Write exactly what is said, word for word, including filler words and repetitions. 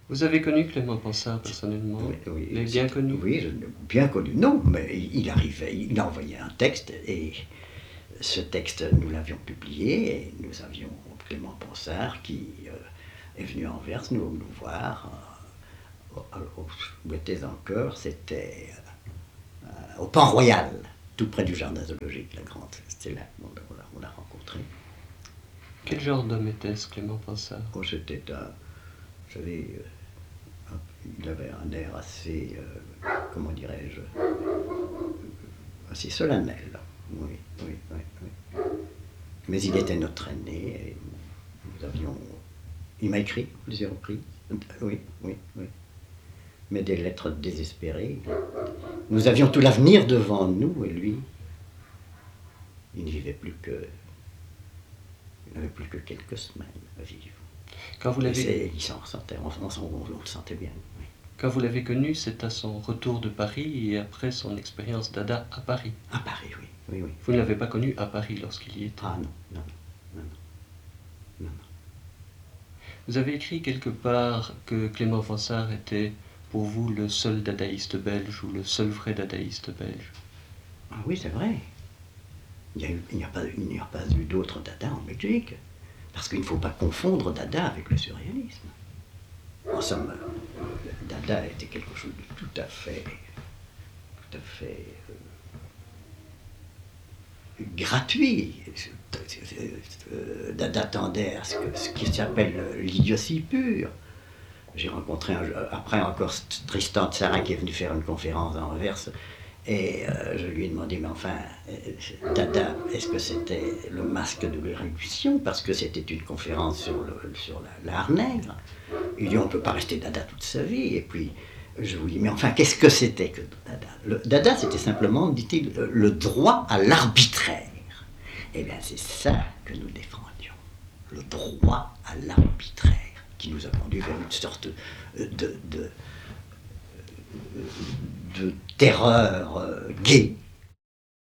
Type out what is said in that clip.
Vous avez connu Clément Ponsard personnellement? Oui, oui, Vous l'avez bien connu? Oui, je l'ai bien connu. Non, mais il arrivait, il envoyait un texte et ce texte, nous l'avions publié et nous avions Clément Ponsard qui euh, est venu à Anvers nous, nous voir. Euh, où était encore, c'était euh, au Pan Royal, tout près du jardin zoologique, la grande. C'était là qu'on on l'a rencontré. Quel genre d'homme était-ce, Clément Ponsard? Oh, c'était un, vous savez, euh, il avait un air assez, euh, comment dirais-je, assez solennel. Oui, oui, oui, oui. Mais il était notre aîné et nous avions. Il m'a écrit plusieurs reprises. Oui, oui, oui. Mais des lettres désespérées. Nous avions tout l'avenir devant nous et lui, il ne vivait plus que. Il n'avait plus que quelques semaines à vivre. Quand vous l'avez... Il s'en ressentait, on, on, on, on le sentait bien. Oui. Quand vous l'avez connu, c'est à son retour de Paris et après son expérience Dada à Paris. À Paris, oui. oui, oui. Vous ne l'avez pas connu à Paris lorsqu'il y était? Ah non, non, non, non, non, non. Vous avez écrit quelque part que Clément Ponsard était pour vous le seul dadaïste belge ou le seul vrai dadaïste belge. Ah oui, c'est vrai. Il n'y a, a, a pas eu d'autres Dada en Belgique. Parce qu'il ne faut pas confondre Dada avec le surréalisme. En somme, Dada était quelque chose de tout à fait, tout à fait euh, gratuit. Dada tendait à ce, que, ce qui s'appelle l'idiotie pure. J'ai rencontré un, après encore Tristan Tzara qui est venu faire une conférence à Anvers. Et euh, je lui ai demandé, mais enfin, euh, Dada, est-ce que c'était le masque de l'érudition? Parce que c'était une conférence sur, le, sur la, l'art nègre. Il dit, on ne peut pas rester Dada toute sa vie. Et puis, je lui dis, mais enfin, qu'est-ce que c'était que Dada? Le, Dada, c'était simplement, dit-il, le droit à l'arbitraire. Eh bien, c'est ça que nous défendions. Le droit à l'arbitraire, qui nous a conduit vers une sorte de... de, de de terreur euh, gaie